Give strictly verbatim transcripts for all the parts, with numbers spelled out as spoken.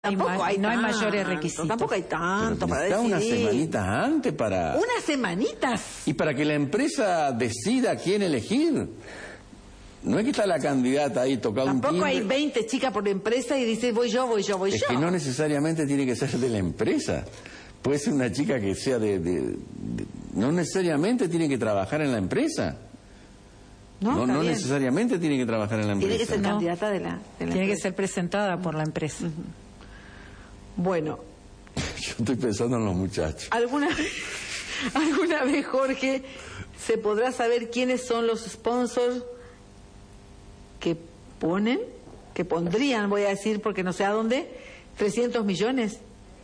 Tampoco hay, no hay tanto, mayores requisitos. Tampoco hay tanto para decidir. decidir. Unas semanitas antes para... ¿Unas semanitas? Y para que la empresa decida quién elegir. No es que está la candidata ahí tocando un timbre. Tampoco hay veinte chicas por empresa y dices voy yo, voy yo, voy es yo. Es que no necesariamente tiene que ser de la empresa. Puede ser una chica que sea de, de, de... No necesariamente tiene que trabajar en la empresa. No, no, no bien. necesariamente tiene que trabajar en la empresa. Tiene que ser no. candidata de la, de la Tiene empresa. que ser presentada por la empresa. Uh-huh. Bueno. Yo estoy pensando en los muchachos. ¿Alguna, ¿Alguna vez, Jorge, se podrá saber quiénes son los sponsors que ponen, que pondrían, voy a decir porque no sé a dónde, trescientos millones?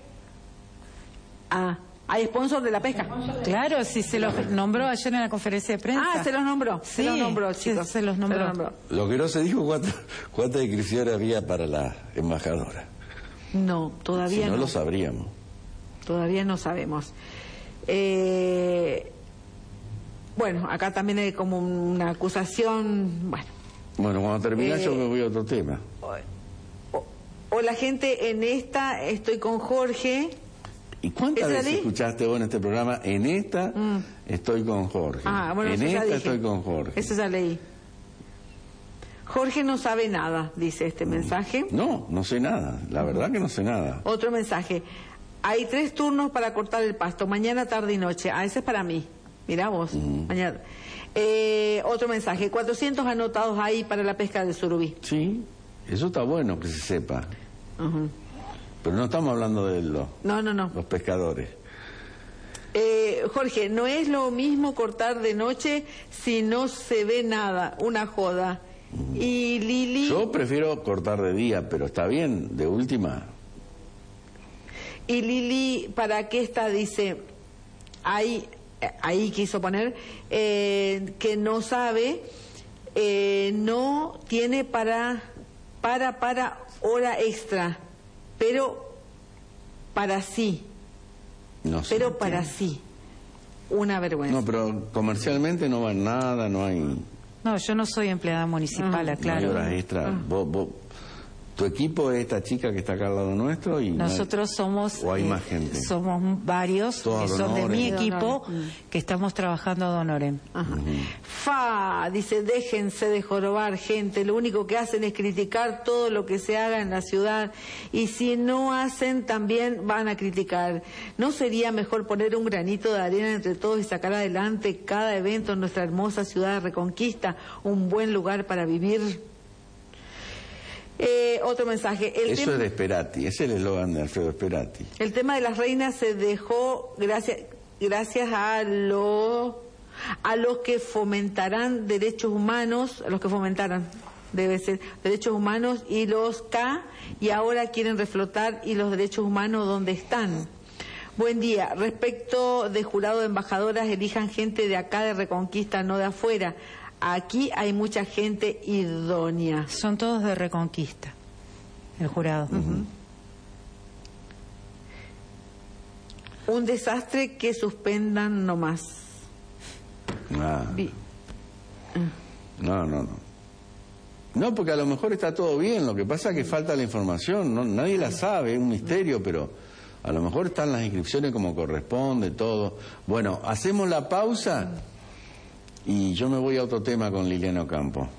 Ah, hay sponsors de la pesca. Claro, sí, se los nombró ayer en la conferencia de prensa. Ah, se los nombró, Sí, se los nombró, chicos. se, se los nombró. Se los nombró. Lo que no se dijo, ¿cuántas cuánta inscripciones había para la embajadora? No, todavía si no. no. lo sabríamos. Todavía no sabemos. Eh, bueno, acá también hay como una acusación, bueno. Bueno, cuando termine Eh, yo me voy a otro tema. O, o la gente en esta, estoy con Jorge. ¿Y cuántas ¿Esa veces ley? escuchaste vos en este programa? En esta Mm. estoy con Jorge. Ah, bueno, en eso ya esta dije. estoy con Jorge. Eso ya leí. Jorge no sabe nada, dice este mensaje. No, no sé nada. La verdad que no sé nada. Otro mensaje. Hay tres turnos para cortar el pasto, mañana, tarde y noche. Ah, ese es para mí. Mirá vos. Mm. Mañana. Eh, otro mensaje. cuatrocientos anotados ahí para la pesca del surubí. Sí, eso está bueno que se sepa. Uh-huh. Pero no estamos hablando de los, No, no, no. los pescadores. Eh, Jorge, no es lo mismo cortar de noche si no se ve nada, una joda. Y Lili... Yo prefiero cortar de día, pero está bien, de última. Y Lili, ¿para qué está? Dice, ahí, ahí quiso poner, eh, que no sabe, eh, no tiene para, para, para hora extra, pero para sí, No sé. pero para sí. Una vergüenza. No, pero comercialmente no va nada, no hay, no No, yo no soy empleada municipal, Ah, aclaro. hay horas extra. Ah. Vos, vos, tu equipo es esta chica que está acá al lado nuestro y no hay- Nosotros somos... o hay eh, más gente. Somos varios Todos que son de mi honores. equipo Mm. que estamos trabajando a Donorem. Ajá. Fa, dice, déjense de jorobar, gente, lo único que hacen es criticar todo lo que se haga en la ciudad y si no hacen también van a criticar. ¿No sería mejor poner un granito de arena entre todos y sacar adelante cada evento en nuestra hermosa ciudad de Reconquista, un buen lugar para vivir? Eh, otro mensaje. El Eso tema- es de Esperati, ese es el eslogan de Alfredo Esperati. el tema de las reinas se dejó gracias gracias a los a los que fomentarán derechos humanos, a los que fomentaran, debe ser, derechos humanos y los K y ahora quieren reflotar y los derechos humanos ¿dónde están? Buen día. Respecto de jurado de embajadoras, elijan gente de acá de Reconquista, no de afuera. Aquí hay mucha gente idónea. Son todos de Reconquista, el jurado. Un desastre que suspendan nomás. Ah, Vi- no, no, no. No, porque a lo mejor está todo bien, lo que pasa es que falta la información, no, nadie la sabe, es un misterio, pero a lo mejor están las inscripciones como corresponde, todo. Bueno, hacemos la pausa y yo me voy a otro tema con Liliana Ocampo.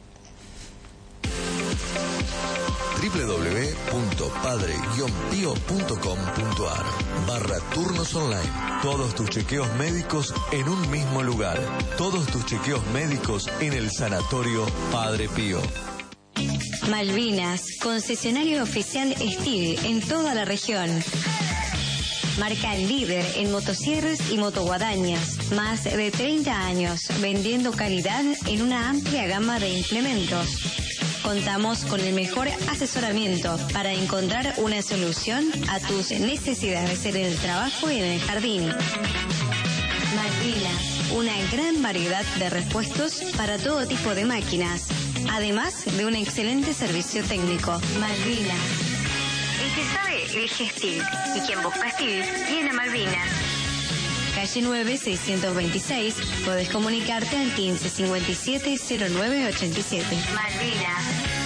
doble u doble u doble u punto padre guion pío punto com punto ar barra turnos online. Todos tus chequeos médicos en un mismo lugar. Todos tus chequeos médicos en el Sanatorio Padre Pío. Malvinas, concesionario oficial Steel en toda la región. Marca líder en motosierras y motoguadañas. Más de treinta años vendiendo calidad en una amplia gama de implementos. Contamos con el mejor asesoramiento para encontrar una solución a tus necesidades en el trabajo y en el jardín. Malvinas, una gran variedad de repuestos para todo tipo de máquinas, además de un excelente servicio técnico. Malvinas. El que sabe, elige Steel. Y quien busca Steel, viene a Malvinas. Calle nueve, seiscientos veintiséis. Podés comunicarte al quince cincuenta y siete cero nueve ochenta y siete. Malvinas.